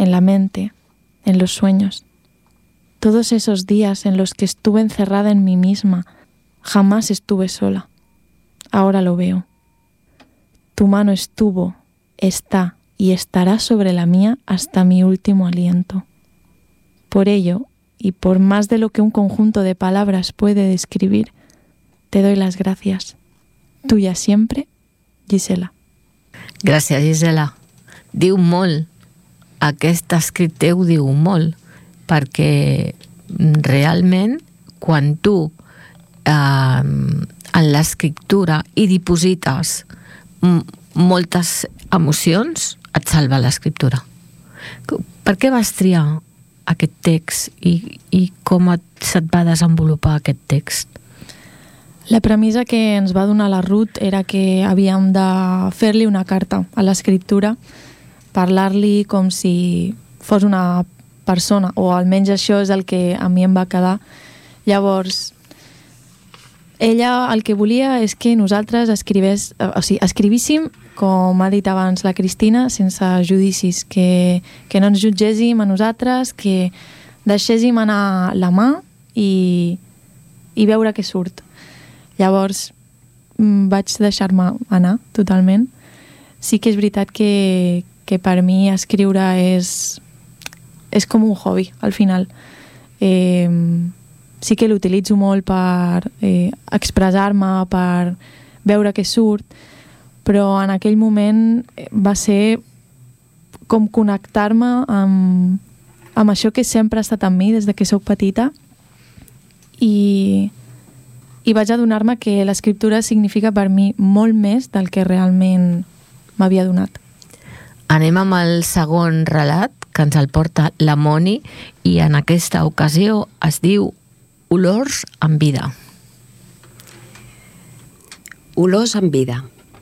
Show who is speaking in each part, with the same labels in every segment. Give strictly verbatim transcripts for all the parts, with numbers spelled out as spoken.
Speaker 1: en la mente, en los sueños. Todos esos días en los que estuve encerrada en mí misma, jamás estuve sola. Ahora lo veo. Tu mano estuvo, está y estará sobre la mía hasta mi último aliento. Por ello, y por más de lo que un conjunto de palabras puede describir, te doy las gracias. Tuya siempre, Gisela.
Speaker 2: Gràcies, Gisela. Diu molt. Aquest escrit teu diu molt, perquè realment quan tu eh, en l'escriptura hi diposites moltes emocions, et salva l'escriptura. Per què vas triar aquest text i, i com et, se't va desenvolupar aquest text?
Speaker 1: La premissa que ens va donar la Ruth era que havíem de fer-li una carta a l'escriptura, parlar-li com si fos una persona, o almenys això és el que a mi em va quedar. Llavors, ella el que volia és que nosaltres escrivés, o sigui, escrivíssim, com ha dit abans la Cristina, sense judicis, que, que no ens jutgéssim a nosaltres, que deixéssim anar la mà i, i veure què surt. Llavors vaig deixar-me anar totalment. Sí que és veritat que, que per mi escriure és, és com un hobby, al final. Eh, sí que l'utilitzo molt per eh, expressar-me, per veure què surt, però en aquell moment va ser com connectar-me amb, amb això que sempre ha estat amb mi des de que sóc petita, i i vaig adonar-me que l'escriptura significa per mi molt més del que realment m'havia donat.
Speaker 2: Anem amb el segon relat, que ens el porta la Moni, i en aquesta ocasió es diu Olors en vida.
Speaker 3: Olors en vida.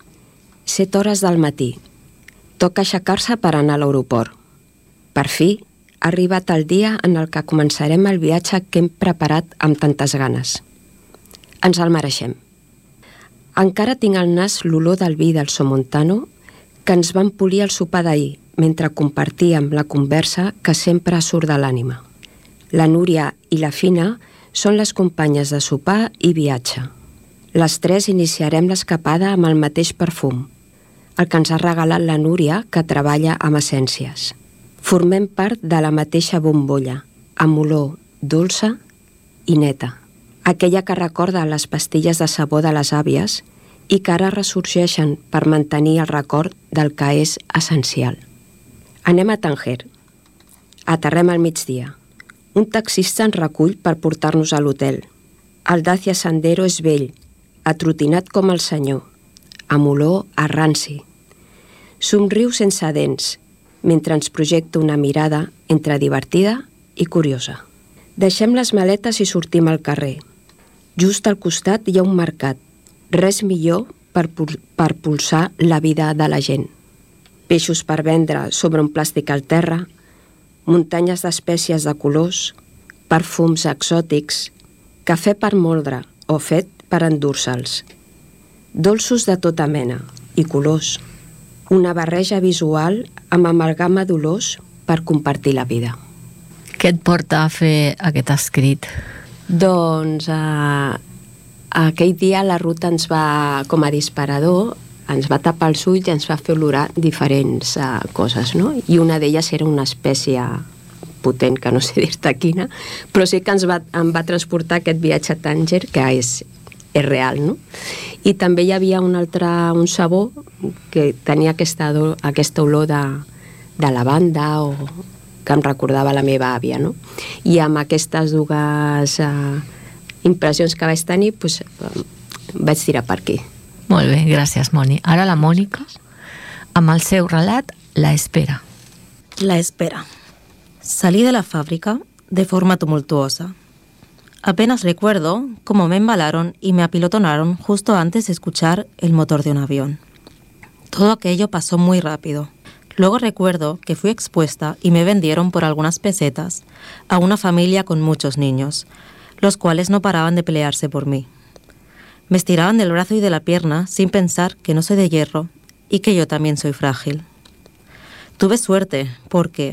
Speaker 3: Set hores del matí. Toca aixecar-se per anar a l'aeroport. Per fi, ha arribat el dia en el que començarem el viatge que hem preparat amb tantes ganes. Ens el mereixem. Encara tinc al nas l'olor del vi del Somontano que ens van polir al sopar d'ahir mentre compartíem la conversa que sempre surt de l'ànima. La Núria i la Fina són les companyes de sopar i viatge. Les tres iniciarem l'escapada amb el mateix perfum, el que ens ha regalat la Núria, que treballa amb essències. Formem part de la mateixa bombolla, amb olor dolça i neta. Aquella que recorda les pastilles de sabó de les àvies i que ara ressorgeixen per mantenir el record del que és essencial. Anem a Tanger. Aterrem al migdia. Un taxista ens recull per portar-nos a l'hotel. El Dacia Sandero és vell, atrotinat com el senyor, amb olor a ranci. Somriu sense dents, mentre ens projecta una mirada entre divertida i curiosa. Deixem les maletes i sortim al carrer. Just al costat hi ha un mercat. Res millor per, per pulsar la vida de la gent. Peixos per vendre sobre un plàstic al terra, muntanyes d'espècies de colors, perfums exòtics, cafè per moldre o fet per endur-se'ls. Dolços de tota mena i colors. Una barreja visual amb amalgama d'olors per compartir la vida.
Speaker 2: Què et porta a fer aquest escrit?
Speaker 3: Doncs eh, aquell dia la Ruth ens va, com a disparador, ens va tapar els ulls i ens va fer olorar diferents eh, coses, no? I una d'elles era una espècie potent, que no sé dir-te quina, però sí que ens va, em va transportar aquest viatge a Tànger, que és, és real, no? I també hi havia un altre, un sabó que tenia aquesta, aquesta olor de, de lavanda o que em recordava la meva àvia, no? I amb aquestes dues eh, impressions que vaig tenir, doncs, eh, vaig tirar per aquí.
Speaker 2: Molt bé, gràcies, Moni. Ara la Mònica, amb el seu relat, La espera.
Speaker 4: La espera. Salí de la fábrica de forma tumultuosa. Apenas recuerdo cómo me embalaron y me apilotonaron justo antes de escuchar el motor de un avión. Todo aquello pasó muy rápido. Luego recuerdo que fui expuesta y me vendieron por algunas pesetas a una familia con muchos niños, los cuales no paraban de pelearse por mí. Me estiraban del brazo y de la pierna sin pensar que no soy de hierro y que yo también soy frágil. Tuve suerte porque,